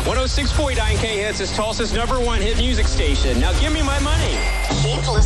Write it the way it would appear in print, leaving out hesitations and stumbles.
106.9 K-Hits is Tulsa's #1 hit music station. Now give me my money. Keep listening.